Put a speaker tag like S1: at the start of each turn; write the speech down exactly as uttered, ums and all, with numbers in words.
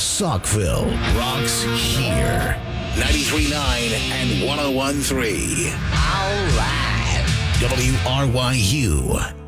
S1: Saukville rocks here. ninety-three point nine and one oh one point three. All right. W R Y U.